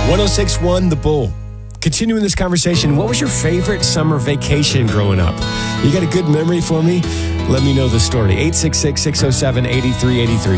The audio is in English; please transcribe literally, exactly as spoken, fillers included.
one oh six point one The Bull. Continuing this conversation, what was your favorite summer vacation growing up? You got a good memory for me? Let me know the story. eight six six, six oh seven, eight three eight three.